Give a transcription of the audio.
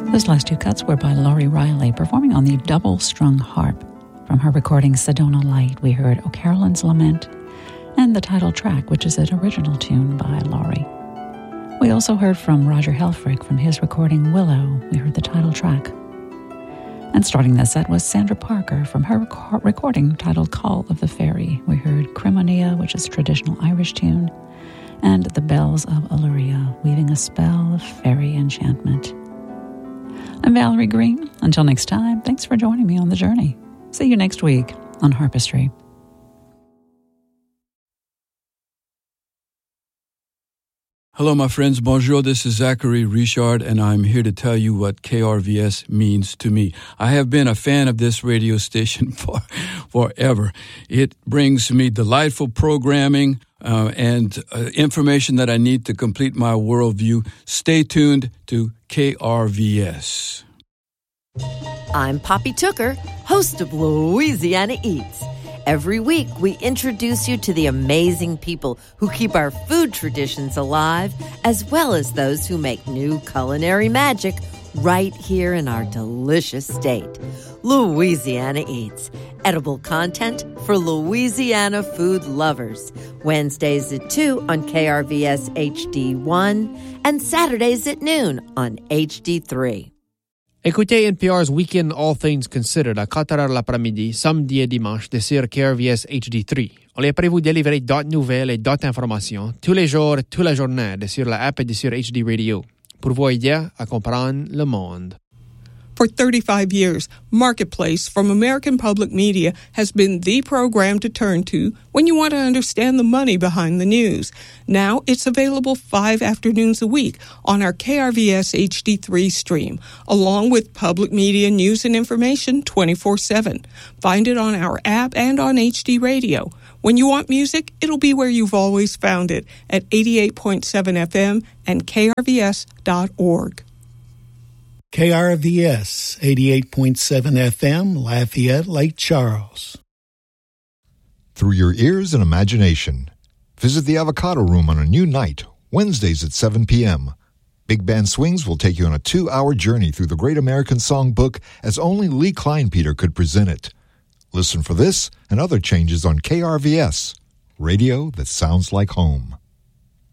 Those last two cuts were by Laurie Riley, performing on the double-strung harp. From her recording Sedona Light, we heard O Carolyn's Lament and the title track, which is an original tune by Laurie. We also heard from Roger Helfrich from his recording Willow. We heard the title track. And starting the set was Sandra Parker from her recording titled Call of the Fairy. We heard Cremonia, which is a traditional Irish tune, and The Bells of Illyria, weaving a spell of fairy enchantment. I'm Valerie Green. Until next time, thanks for joining me on the journey. See you next week on Harpistry. Hello, my friends. Bonjour. This is Zachary Richard, and I'm here to tell you what KRVS means to me. I have been a fan of this radio station forever. It brings me delightful programming and information that I need to complete my worldview. Stay tuned to KRVS. I'm Poppy Tooker, host of Louisiana Eats. Every week, we introduce you to the amazing people who keep our food traditions alive, as well as those who make new culinary magic right here in our delicious state. Louisiana Eats, edible content for Louisiana food lovers. Wednesdays at 2 on KRVS HD1 and Saturdays at noon on HD3. Écoutez NPR's Weekend All Things Considered à 4h l'après-midi, samedi et dimanche, sur KRVS HD3. On est prêt vous délivrer d'autres nouvelles et d'autres informations tous les jours, toute la journée, sur la app et sur HD Radio, pour vous aider à comprendre le monde. For 35 years, Marketplace from American Public Media has been the program to turn to when you want to understand the money behind the news. Now it's available 5 afternoons a week on our KRVS HD3 stream, along with public media news and information 24/7. Find it on our app and on HD Radio. When you want music, it'll be where you've always found it, at 88.7 FM and krvs.org. KRVS 88.7 FM, Lafayette, Lake Charles. Through your ears and imagination. Visit the Avocado Room on a new night, Wednesdays at 7 p.m. Big Band Swings will take you on a 2-hour journey through the Great American Songbook as only Lee Kleinpeter could present it. Listen for this and other changes on KRVS, radio that sounds like home.